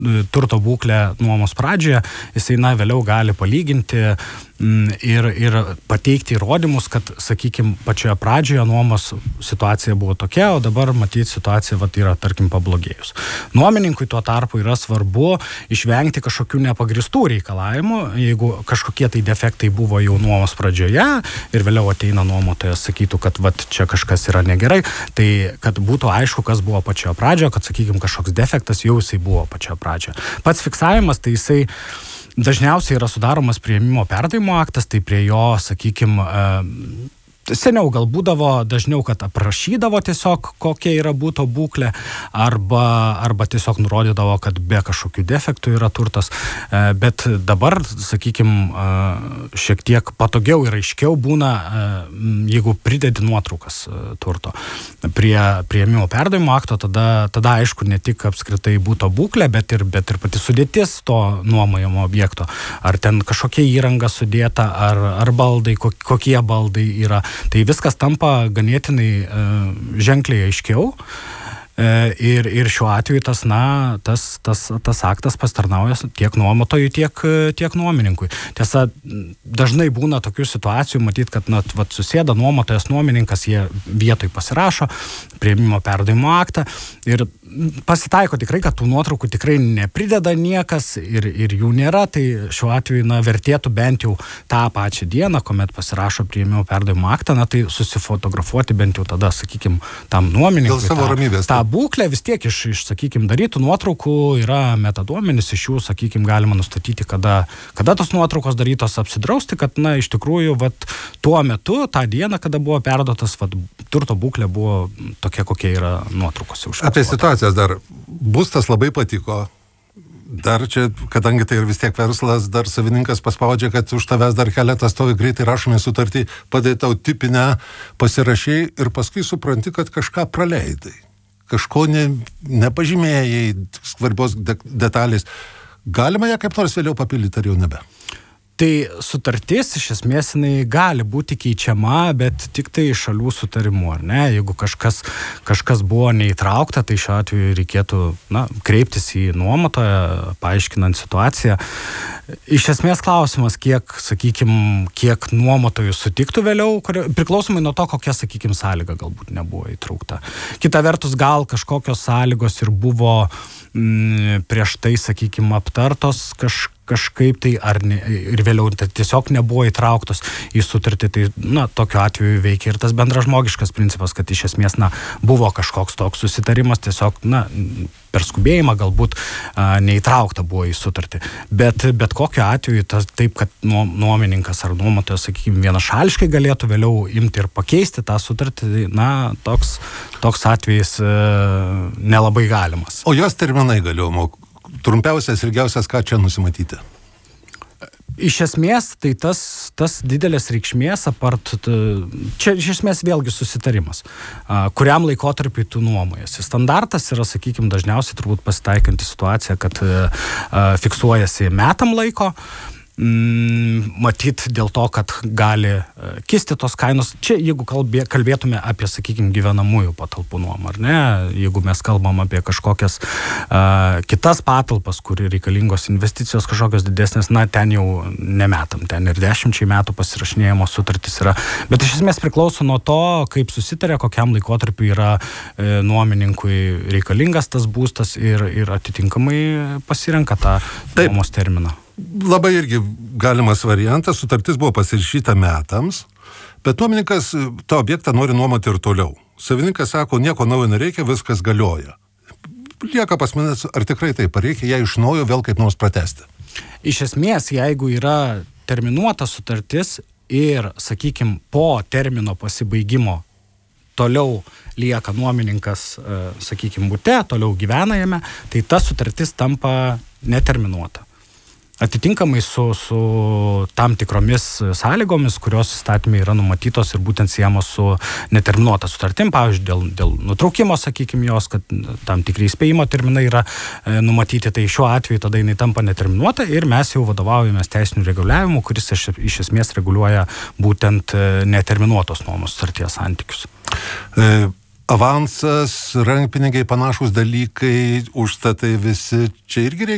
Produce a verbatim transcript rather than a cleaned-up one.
turto būklę nuomos pradžioje, jisai, na, vėliau gali palyginti ir, ir pateikti įrodymus, kad, sakykime, pačioje pradžioje nuomos situacija buvo tokia, o dabar, matyti, situacija vat, yra, tarkim, pablogėjus. Nuomininkui tuo tarpu yra svarbu išvengti kažkokių nepagristų reikalavimų, jeigu kažkokie tai defektai buvo jau nuomos pradžioje ir vėliau ateina nuomotojas, sakytų, kad vat, čia kažkas yra negerai, tai kad būtų aišku, kas buvo pačioje pradžioje, kad, sakykime, kažkoks defektas jau jisai buvo pačioje pradžioje. Pats fiksavimas, tai jisai dažniausiai yra sudaromas priėmimo perdavimo aktas, tai prie jo, sakykime, seniau gal būdavo dažniau, kad aprašydavo tiesiog, kokia yra būto būklė, arba, arba tiesiog nurodydavo, kad be kažkokių defektų yra turtas, bet dabar, sakykime, šiek tiek patogiau ir aiškiau būna, jeigu pridedi nuotraukas turto prie priėmimo perdavimo akto, tada, tada aišku, ne tik apskritai būto būklė, bet ir, bet ir pati sudėtis to nuomojamo objekto, ar ten kažkokia įranga sudėta, ar, ar baldai, kokie baldai yra. Tai viskas tampa ganėtinai e, ženkliai aiškiau e, ir, ir šiuo atveju tas, na, tas, tas, tas aktas pastarnauja tiek nuomotojui, tiek, tiek nuomininkui. Tiesa, dažnai būna tokių situacijų, matyt, kad na, vat, susėda nuomotojas, nuomininkas, jie vietoj pasirašo priėmimo perdavimo aktą ir pasitaiko tikrai, kad tų nuotraukų tikrai neprideda niekas ir, ir jų nėra, tai šiuo atveju, na, vertėtų bent jau tą pačią dieną, kuomet pasirašo priėmimo perdavimo aktą, na, tai susifotografuoti bent jau tada, sakykime, tam nuomininkui. Dėl savo ramybės. Ta būklė vis tiek iš, iš sakykime, darytų nuotraukų yra metaduomenys, iš jų, sakykime, galima nustatyti, kada, kada tos nuotraukos darytos, apsidrausti, kad, na, iš tikrųjų, vat, tuo metu, tą dieną, kada buvo perduotas, vat, turto būklė buvo tokia, kokia yra nuotraukose užfiksuota. Apie situaciją dar būstas labai patiko. Dar čia, kadangi tai ir vis tiek verslas, dar savininkas paspaudžia, kad už tavęs dar keletą stovi, greitai rašome sutartį, padai tau tipinę, pasirašiai ir paskui supranti, kad kažką praleidai. Kažko ne, nepažymėjai, svarbios de, detalės. Galima ją kaip nors vėliau papildyti, ar jau nebe? Tai sutartis iš esmės jinai gali būti keičiama, bet tik tai šalių sutarimu, ar ne? Jeigu kažkas, kažkas buvo neįtraukta, tai šiuo atveju reikėtų, na, kreiptis į nuomotoją, paaiškinant situaciją. Iš esmės klausimas, kiek, sakykime, kiek nuomotojų sutiktų vėliau, priklausomai nuo to, kokia, sakykime, sąlyga galbūt nebuvo įtraukta. Kita vertus, gal kažkokios sąlygos ir buvo m, prieš tai, sakykime, aptartos kažkaip, kažkaip tai, ar ne, ir vėliau tai tiesiog nebuvo įtrauktos į sutartį, tai, na, tokiu atveju veikia ir tas bendražmogiškas principas, kad iš esmės, na, buvo kažkoks toks susitarimas, tiesiog, na, per skubėjimą galbūt a, neįtraukta buvo į sutartį. Bet, bet kokiu atveju tas taip, kad nuomininkas ar nuomotojas, sakykime, vienašališkai galėtų vėliau imti ir pakeisti tą sutartį, na, toks, toks atvejis e, nelabai galimas. O jos terminai galiojimo? Trumpiausias, ilgiausias, ką čia nusimatyti? Iš esmės, tai tas, tas didelės reikšmės, apart, čia iš esmės vėlgi susitarimas, kuriam laikotarpiui tu nuomojasi. Standartas yra, sakykime, dažniausiai turbūt pasitaikanti situacija, kad fiksuojasi metam laiko, matyt dėl to, kad gali kisti tos kainos. Čia, jeigu kalbė, kalbėtume apie, sakykime, gyvenamųjų patalpų nuomą, ar ne? Jeigu mes kalbam apie kažkokias uh, kitas patalpas, kur reikalingos investicijos kažkokios didesnės, na, ten jau nemetam, ten ir dešimčiai metų pasirašinėjimo sutartis yra. Bet iš esmės priklauso nuo to, kaip susitarė, kokiam laikotarpiu yra e, nuomininkui reikalingas tas būstas ir, ir atitinkamai pasirenka tą nuomos terminą. Labai irgi galimas variantas, sutartis buvo pasirašyta metams, bet nuomininkas tą objektą nori nuomoti ir toliau. Savininkas sako, nieko naujo nereikia, viskas galioja. Lieka pas manęs, ar tikrai taip, ar reikia ją iš naujo vėl kaip nors pratęsti? Iš esmės, jeigu yra terminuota sutartis ir, sakykime, po termino pasibaigimo toliau lieka nuomininkas, sakykime, bute, toliau gyvena jame, tai ta sutartis tampa neterminuota. Atitinkamai su, su tam tikromis sąlygomis, kurios įstatymai yra numatytos ir būtent siejamos su neterminuota sutartim, pavyzdžiui, dėl, dėl nutraukimo, sakykime, jos, kad tam tikri įspėjimo terminai yra e, numatyti, tai šiuo atveju tada jinai tampa neterminuota ir mes jau vadovaujamės teisiniu reguliavimu, kuris iš, iš esmės reguliuoja būtent neterminuotos nuomos sutarties santykius. E, avansas, rankpinigiai, panašūs dalykai, užstatai visi, čia irgi reikia